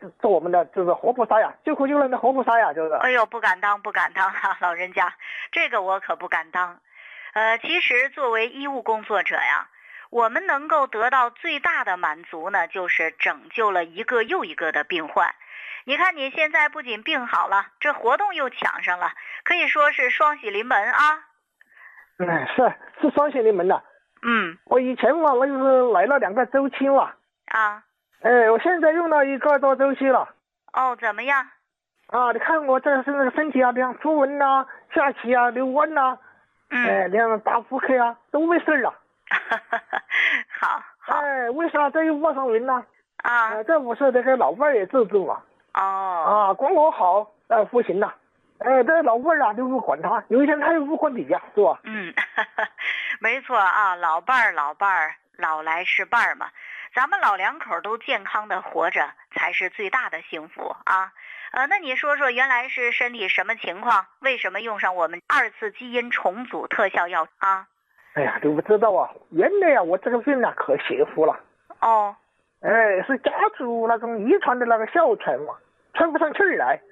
做我们的就是活菩萨呀，救苦救难的活菩萨呀，就是。 哎呦，不敢当，不敢当哈，老人家，这个我可不敢当。其实作为医务工作者呀，我们能够得到最大的满足呢，就是拯救了一个又一个的病患。你看你现在不仅病好了，这活动又抢上了，可以说是双喜临门啊。 是双喜临门的。我以前嘛，我就是来了2个周期嘛。我现在用了1个多周期了。 哦，怎么样？ 你看我这是那个身体啊，你看出纹啊、下体啊、流纹啊，你看打扑克啊，都没事了。 好。 为啥这又冒上云呢？这不是这个老伴儿也治住嘛。管我好，不行了。这老伴儿啊，就不管他，有一天他又不管你呀，是吧？ 没错啊，老伴儿，老来是伴儿嘛。咱们老两口都健康的活着，才是最大的幸福啊。那你说说，原来是身体什么情况？为什么用上我们2次基因重组特效药啊？ 哎呀，都不知道啊，原来啊，我这个病啊可邪乎了。是家族那种遗传的那个哮喘嘛，喘不上气儿来。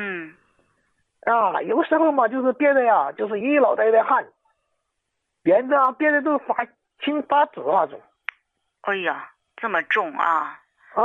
有时候嘛，就是憋的呀，就是一脑袋的汗，憋的都发青发紫那种。 哎呀，这么重啊！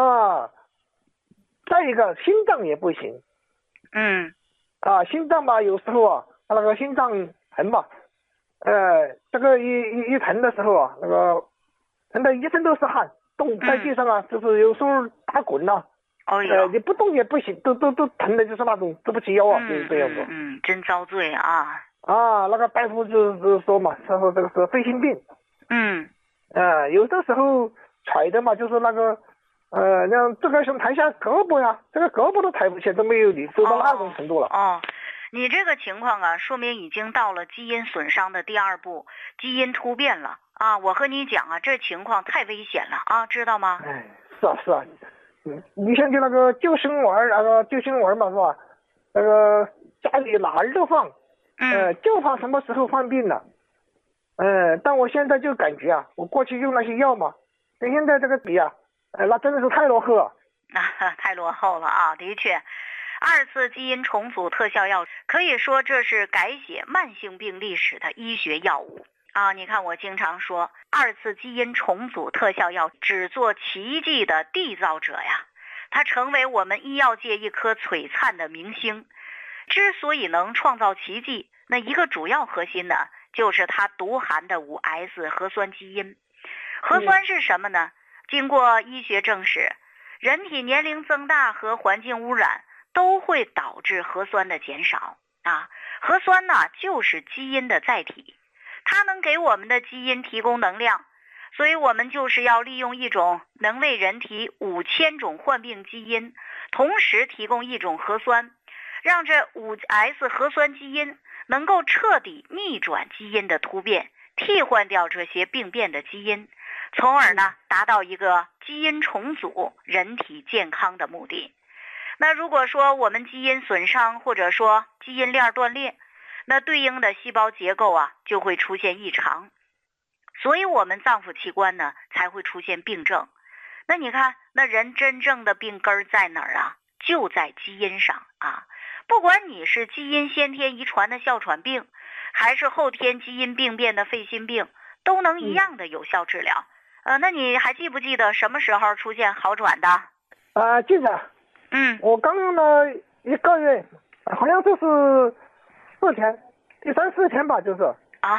再一个心脏也不行。心脏吧，有时候啊，那个心脏疼嘛，这个一疼的时候啊，那个疼的一身都是汗，动在地上啊，就是有时候打滚呐。你不动也不行，都疼的就是那种直不起腰啊，就是这样子。 真遭罪啊！ 那个大夫就是说嘛，他说这个是肺心病。有的时候踩的嘛，就是那个让这个想抬下胳膊呀，这个胳膊都抬不起来，都没有力，走到那种程度了。 你这个情况啊，说明已经到了基因损伤的第2步，基因突变了啊！我和你讲啊，这情况太危险了啊，知道吗？ 是啊。你像就那个救生丸嘛，是吧？那个家里哪儿都放，就怕什么时候犯病了。但我现在就感觉啊，我过去用那些药嘛，跟现在这个比啊，那真的是太落后了。 太落后了啊！的确，2次基因重组特效药可以说这是改写慢性病历史的医学药物啊！你看我经常说，2次基因重组特效药只做奇迹的缔造者呀，它成为我们医药界一颗璀璨的明星。之所以能创造奇迹，那一个主要核心呢，就是它独含的5S 核酸基因。核酸是什么呢？经过医学证实，人体年龄增大和环境污染都会导致核酸的减少啊。核酸呢，就是基因的载体，它能给我们的基因提供能量，所以我们就是要利用一种能为人体5000种患病基因同时提供一种核酸，让这5S 核酸基因能够彻底逆转基因的突变，替换掉这些病变的基因，从而呢达到一个基因重组、人体健康的目的。那如果说我们基因损伤或者说基因链断裂，那对应的细胞结构啊就会出现异常，所以我们脏腑器官呢才会出现病症。那你看，那人真正的病根在哪儿啊？就在基因上啊！不管你是基因先天遗传的哮喘病，还是后天基因病变的肺心病，都能一样的有效治疗。那你还记不记得什么时候出现好转的？ 记得。我刚用了1个月，好像就是4天，第3、4天吧，就是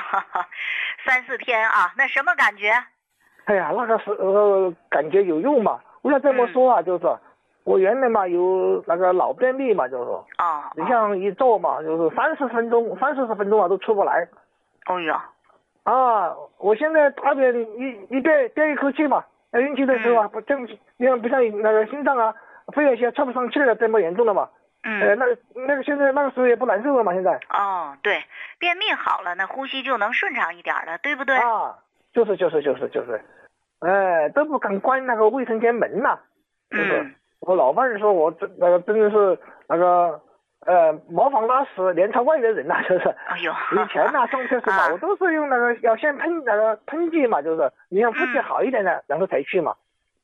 3、4天啊，那什么感觉？ 哎呀，那个是感觉有用嘛。为啥这么说啊？就是我原来嘛有那个脑便秘嘛，就是你像一坐嘛，就是30分钟啊都出不来。我现在大便一憋一口气嘛，运气的时候啊，不像那个心脏啊，肺有些喘不上气了，这么严重了嘛。那个现在那个时候也不难受了嘛，现在。 对，便秘好了，那呼吸就能顺畅一点了，对不对？ 就是，都不敢关那个卫生间门呐。我老伴说我那个真的是那个模仿拉屎连朝外的人呐，就是。以前上厕所嘛，我都是用那个要先喷那个喷剂嘛，就是你让呼吸好一点的，然后才去嘛。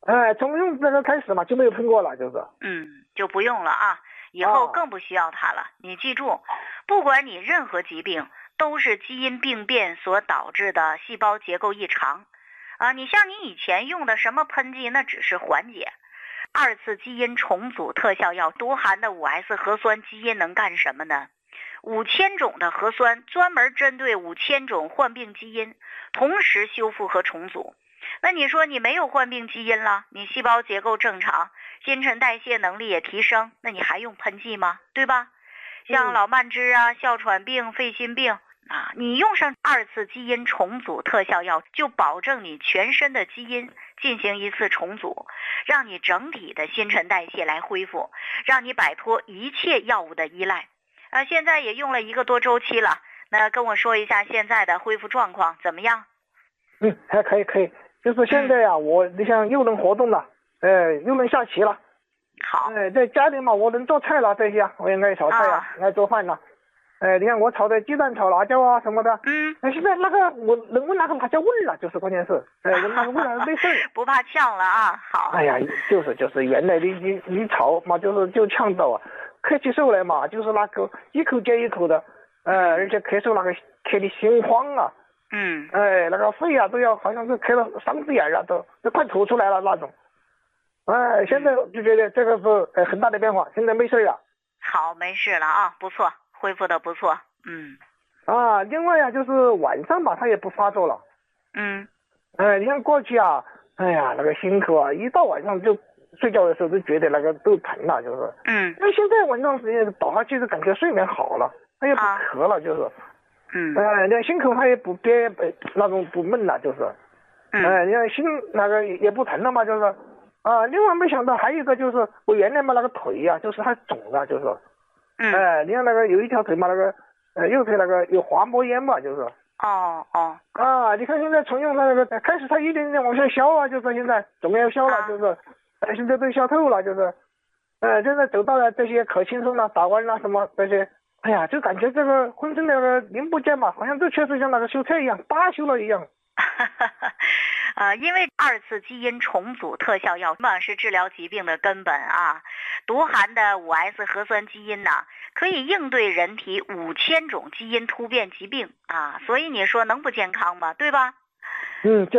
从用这个开始嘛就没有碰过了，就是。 就不用了啊，以后更不需要它了。你记住，不管你任何疾病，都是基因病变所导致的细胞结构异常。你像你以前用的什么喷剂，那只是缓解。2次基因重组特效药多含的5S 核酸基因能干什么呢？5000种的核酸专门针对5000种患病基因，同时修复和重组。那你说你没有患病基因了，你细胞结构正常，新陈代谢能力也提升，那你还用喷剂吗？对吧？像老慢支啊、哮喘病、肺心病你用上2次基因重组特效药，就保证你全身的基因进行一次重组，让你整体的新陈代谢来恢复，让你摆脱一切药物的依赖。现在也用了1个多周期了，那跟我说一下现在的恢复状况怎么样？ 还可以，就是现在你想又能活动了，又能下棋了。 好。 在家里嘛，我能做菜了，这些我也爱炒菜爱做饭了。你看我炒的鸡蛋炒辣椒啊什么的。现在我能问那个辣椒味了，就是关键是，闻那个味了没事不怕呛了啊。好。 哎呀，就是原来你炒嘛，就呛到咳起手来嘛，就是那个一口接一口的，而且咳嗽那个咳的心慌啊。那个肺都要好像是咳到嗓子眼了，都快吐出来了那种。现在就觉得这个是很大的变化，现在没事了。 好，没事了啊，不错，恢复的不错。 另外就是晚上嘛，它也不发作了。你看过去那个心口一到晚上就睡觉的时候都觉得那个都疼了，就是。那现在晚上时间倒下去就感觉睡眠好了，它也不咳了，就是。那心口它也不憋那种不闷了，就是。你看心那个也不疼了嘛，就是。另外没想到还有一个就是我原来嘛那个腿就是它肿了，就是。你看那个有一条腿嘛，那个右腿那个有滑膜炎嘛，就是。你看现在从用它那个开始它一点点往下消就是现在总要消了，就是。现在都消透了，就是。现在走到了这些可轻松了，打弯了什么这些。哎呀，就感觉这个浑身那个零部件嘛，好像都确实像那个修车一样，大修了一样。 因为2次基因重组特效药嘛是治疗疾病的根本多含的5S 核酸基因可以应对人体5000种基因突变疾病所以你说能不健康吗？对吧？ 就是，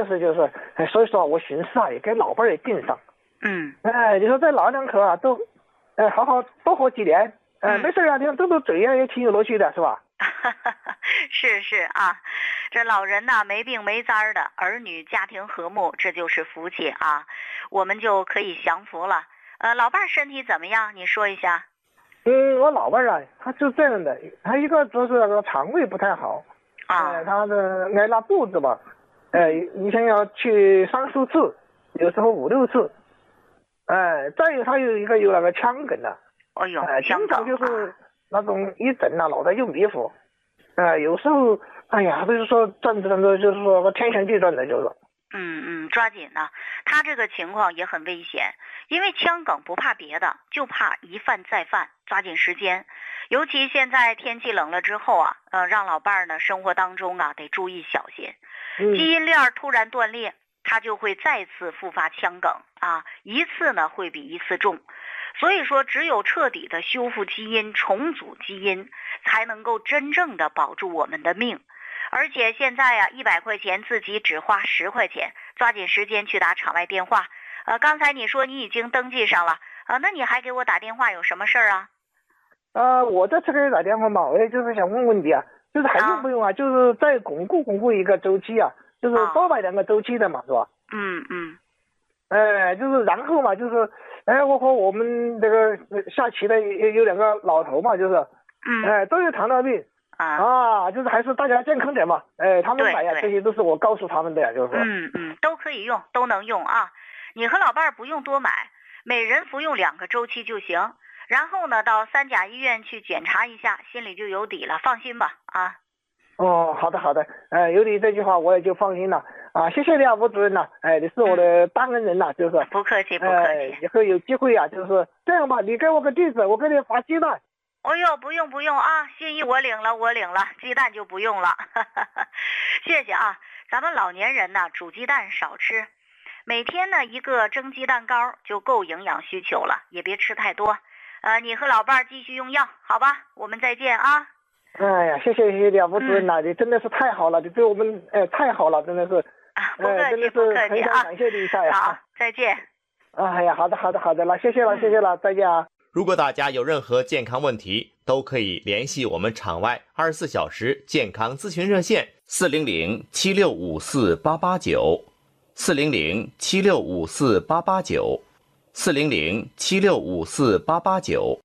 所以说我寻思也给老伴也定上。你说这老两口都好好多活几年。没事你看斗斗嘴也挺有乐趣的，是吧？ 是这老人没病没灾的，儿女家庭和睦，这就是福气我们就可以享福了。老伴身体怎么样？你说一下。 我老伴他就这样的，他一个就是那个肠胃不太好他的爱拉肚子吧，以前要去3、4次，有时候5、6次。再有他有一个有那个腔梗经常就是那种一整脑袋又迷糊，有时候就是说转着就是说天旋地转的，就是。 抓紧他这个情况也很危险，因为腔梗不怕别的，就怕一犯再犯，抓紧时间。尤其现在天气冷了之后让老伴儿呢生活当中得注意小心。基因链突然断裂，他就会再次复发腔梗一次呢会比一次重。所以说只有彻底的修复基因，重组基因，才能够真正的保住我们的命。而且现在100块钱自己只花10块钱，抓紧时间去打场外电话。刚才你说你已经登记上了那你还给我打电话有什么事儿我这次给你打电话嘛，我也就是想问问你就是还用不用就是再巩固一个周期就是多摆2个周期的嘛，是吧？就是然后嘛，就是我和我们这个下棋的有2个老头嘛，就是都有糖尿病就是还是大家健康点嘛，他们买这些都是我告诉他们的就是都可以用，都能用你和老伴儿不用多买，每人服用2个周期就行，然后呢到3甲医院去检查一下，心里就有底了，放心吧好的，有你这句话我也就放心了谢谢你吴主任你是我的大恩人就是不客气以后有机会就是这样吧，你给我个地址，我给你发鸡蛋。 不用心意我领了，鸡蛋就不用了谢谢咱们老年人煮鸡蛋少吃， 每天呢一个蒸鸡蛋糕就够营养需求了，也别吃太多。你和老伴儿继续用药，好吧？我们再见啊！ 哎呀，谢谢你了，吴主任呐，你真的是太好了，你对我们太好了，真的是。 不客气，不客气啊！ 感谢你一下呀。 好，再见。 哎呀，好的，那谢谢了，再见啊！ 如果大家有任何健康问题，都可以联系我们场外24小时健康咨询热线400-7654-889 400-7654-889 400-7654-889。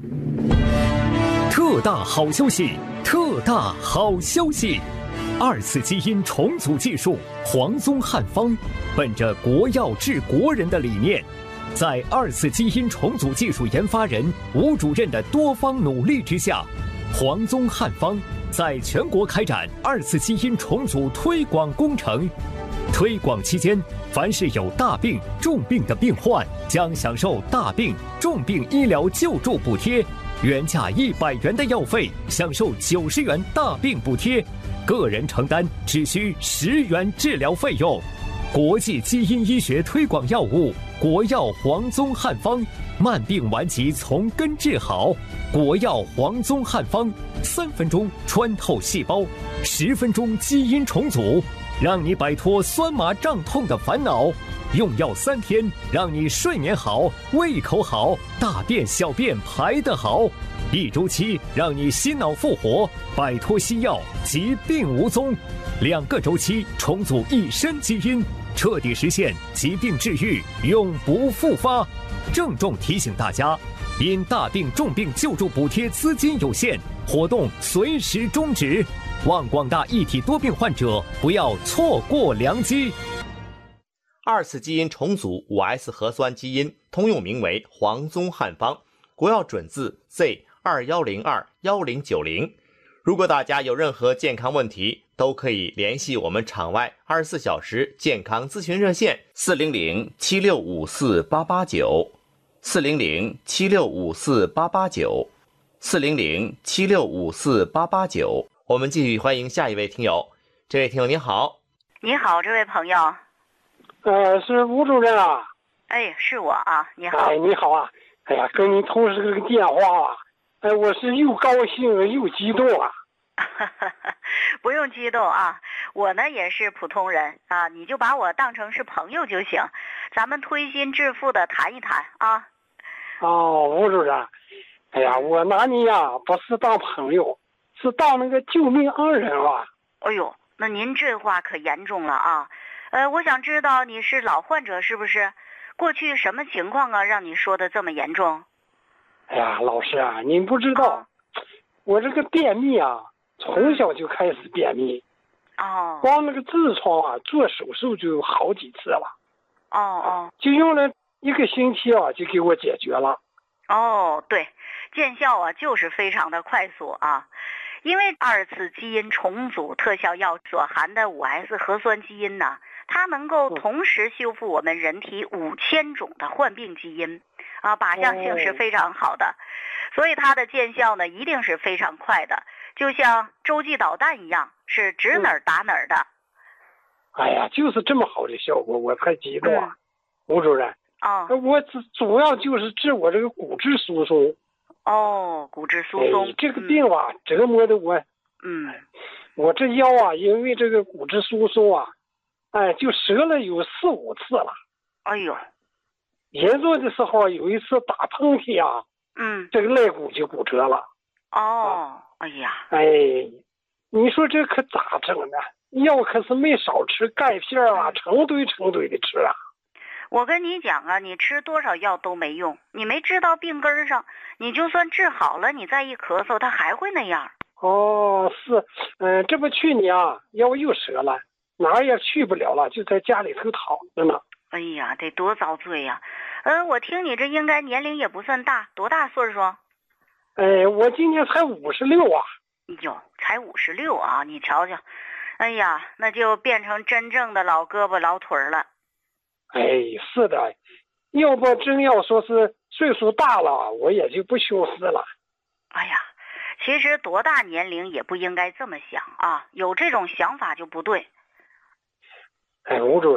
特大好消息！特大好消息！2次基因重组技术黄宗汉方，本着国药治国人的理念，在2次基因重组技术研发人吴主任的多方努力之下，黄宗汉方在全国开展2次基因重组推广工程。推广期间，凡是有大病、重病的病患，将享受大病、重病医疗救助补贴，原价100元的药费享受90元大病补贴，个人承担只需10元治疗费用。国际基因医学推广药物国药黄宗汉方，慢病顽疾从根治好。国药黄宗汉方，3分钟穿透细胞，10分钟基因重组，让你摆脱酸麻胀痛的烦恼。用药3天，让你睡眠好、胃口好、大便小便排得好。1周期，让你心脑复活，摆脱西药，疾病无踪。2个周期，重组一身基因，彻底实现疾病治愈，永不复发。郑重提醒大家，因大病重病救助补贴资金有限，活动随时终止，望广大一体多病患者不要错过良机。 2次基因重组 5S 核酸基因，通用名为黄宗汉方，国药准字 Z21021090。如果大家有任何健康问题，都可以联系我们场外24小时健康咨询热线400-7654-889 400-7654-889 400-7654-889。我们继续欢迎下一位听友。这位听友你好。 你好，这位朋友。 是吴主任啊。 哎，是我啊，你好。 哎，你好啊。哎呀，跟您通这个电话啊，哎，我是又高兴又激动啊。 不用激动啊，我呢也是普通人啊，你就把我当成是朋友就行，咱们推心置腹的谈一谈啊。 哦，吴主任，哎呀，我拿你呀不是当朋友，是当那个救命恩人啊。 哎呦，那您这话可严重了啊。我想知道你是老患者是不是？过去什么情况啊，让你说的这么严重？ 哎呀，老师啊，您不知道，我这个便秘啊，从小就开始便秘。 哦。 光那个痔疮啊，做手术就有好几次了。 哦。 就用了1个星期啊，就给我解决了。 哦，对，见效啊，就是非常的快速啊。因为2次基因重组特效药所含的 5S 核酸基因呢，它能够同时修复我们人体5000种的患病基因啊，靶向性是非常好的，所以它的见效呢一定是非常快的，就像洲际导弹一样，是指哪儿打哪儿的。 哎呀，就是这么好的效果，我太激动了。吴主任，我主要就是治我这个骨质疏松。 哦，骨质疏松， 这个病啊，折磨的我，我这腰啊，因为这个骨质疏松啊，哎，就折了有4、5次了。 哎呦， 严重的时候有一次打喷嚏啊，这个肋骨就骨折了。 哦，哎呀， 哎，你说这可咋整呢？药可是没少吃，钙片啊，成堆成堆的吃啊。 我跟你讲啊，你吃多少药都没用，你没治到病根上，你就算治好了，你再一咳嗽，它还会那样。 哦，是，这不去年啊，腰又折了，哪儿也去不了了，就在家里头躺着呢。 哎呀，得多遭罪呀！我听你这应该年龄也不算大，多大岁数？ 我今年才56啊。 哟，才56啊！你瞧瞧，哎呀，那就变成真正的老胳膊老腿了。 哎，是的，要不真要说是岁数大了，我也就不羞耻了。 哎呀，其实多大年龄也不应该这么想啊，有这种想法就不对。 哎，吴主任，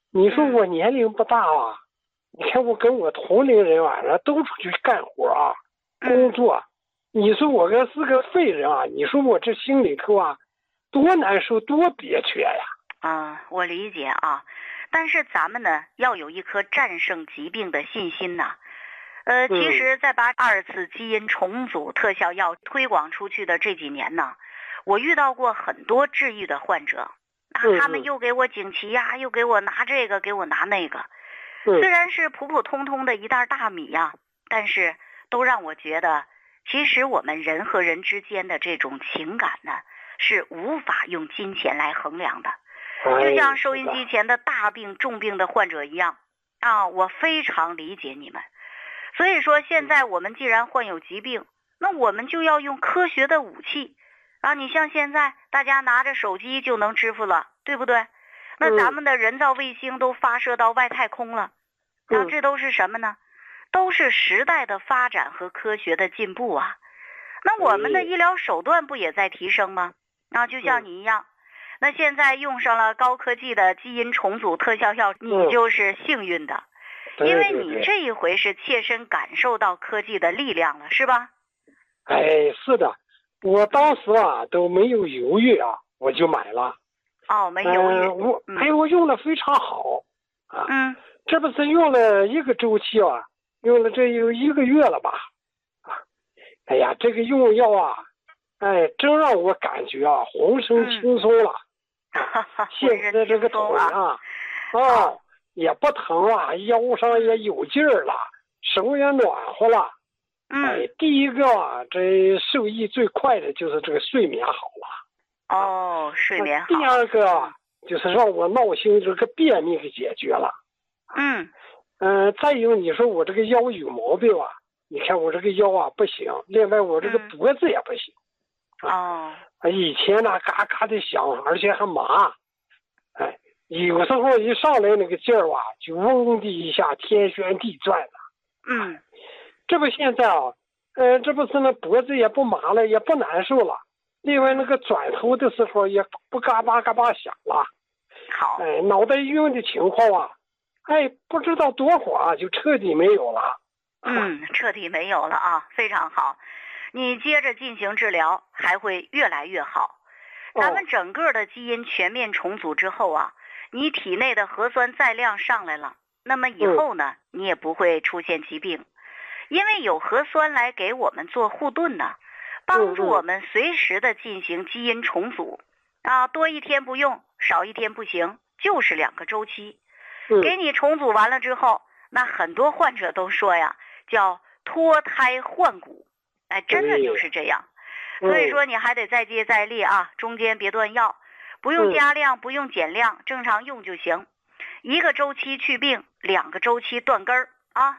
你说我年龄不大啊，你看我跟我同龄人啊，都出去干活啊，工作。你说我是个废人啊，你说我这心里头啊，多难受，多憋屈呀！ 我理解啊，但是咱们呢，要有一颗战胜疾病的信心呐。其实，在把2次基因重组特效药推广出去的这几年呢，我遇到过很多治愈的患者。他们又给我锦旗呀，又给我拿这个，给我拿那个。虽然是普普通通的一袋大米呀，但是都让我觉得，其实我们人和人之间的这种情感呢，是无法用金钱来衡量的。就像收音机前的大病重病的患者一样我非常理解你们。所以说，现在我们既然患有疾病，那我们就要用科学的武器你像现在大家拿着手机就能支付了，对不对？那咱们的人造卫星都发射到外太空了，这都是什么呢？都是时代的发展和科学的进步啊。那我们的医疗手段不也在提升吗？就像你一样，那现在用上了高科技的基因重组特效药，你就是幸运的，因为你这一回是切身感受到科技的力量了，是吧？ 是的。我当时都没有犹豫我就买了。 没犹豫。 我用的非常好这不是用了1个周期用了这有1个月了吧这个用药真让我感觉浑身轻松了现在这个腿也不疼了，腰上也有劲儿了，手也暖和了。第一个这受益最快的就是这个睡眠好了。睡眠好。 第二个就是让我闹心这个便秘给解决了。再有你说我这个腰有毛病你看我这个腰不行，另外我这个脖子也不行。以前呢嘎嘎的响，而且还麻。有时候一上来那个劲儿就嗡的一下天旋地转的。这不现在这不是那脖子也不麻了，也不难受了。另外那个转头的时候也不嘎巴嘎巴响了。 好。 脑袋晕的情况不知道多会儿就彻底没有了。 彻底没有了非常好。你接着进行治疗，还会越来越好。咱们整个的基因全面重组之后你体内的核酸载量上来了，那么以后呢，你也不会出现疾病。因为有核酸来给我们做护盾呢，帮助我们随时的进行基因重组多一天不用，少一天不行，就是2个周期。给你重组完了之后，那很多患者都说叫脱胎换骨，真的就是这样。所以说你还得再接再厉中间别断药，不用加量，不用减量，正常用就行。1个周期去病，2个周期断根儿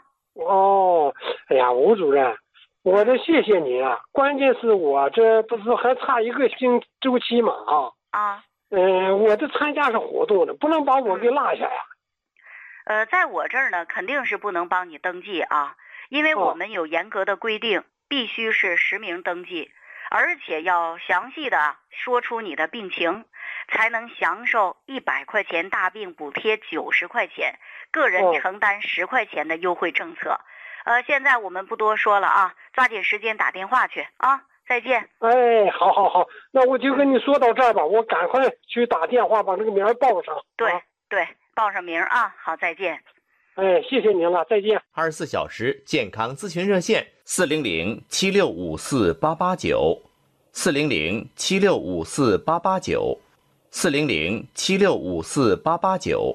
吴主任，我的谢谢您关键是我这不是还差1个星周期嘛我这参加是活动的，不能把我给落下在我这儿呢，肯定是不能帮你登记因为我们有严格的规定，必须是实名登记，而且要详细的说出你的病情，才能享受100块钱大病补贴90块钱，个人承担10块钱的优惠政策。现在我们不多说了抓紧时间打电话去再见。 好，那我就跟你说到这儿吧，我赶快去打电话把这个名报上。 对，报上名好，再见。 谢谢您了，再见。 24小时健康咨询热线400-7654-889 400-7654-889 400-7654-889。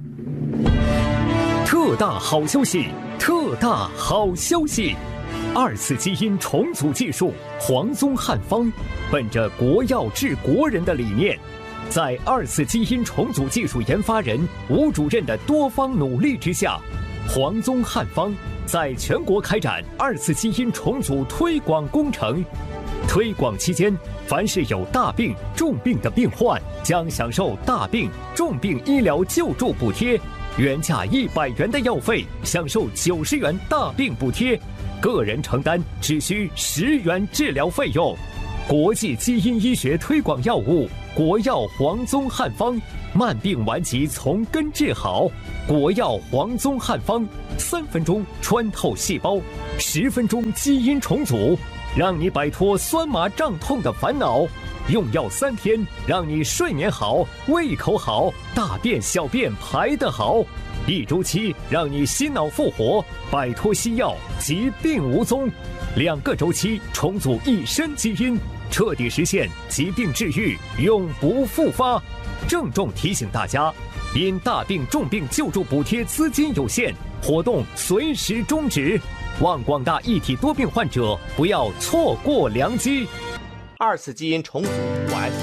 特大好消息！特大好消息！2次基因重组技术黄宗汉方，本着国药治国人的理念，在2次基因重组技术研发人吴主任的多方努力之下，黄宗汉方在全国开展2次基因重组推广工程。推广期间，凡是有大病、重病的病患，将享受大病、重病医疗救助补贴，原价100元的药费享受90元大病补贴，个人承担只需10元治疗费用。国际基因医学推广药物国药黄宗汉方， 慢病顽疾从根治好。国药黄宗汉方，3分钟穿透细胞，10分钟基因重组，让你摆脱酸麻胀痛的烦恼。用药3天，让你睡眠好，胃口好，大便小便排得好。1周期，让你心脑复活，摆脱西药，疾病无踪。2个周期，重组一身基因，彻底实现疾病治愈，永不复发。郑重提醒大家，因大病重病救助补贴资金有限，活动随时终止。望广大一体多病患者不要错过良机。 2次基因重组5S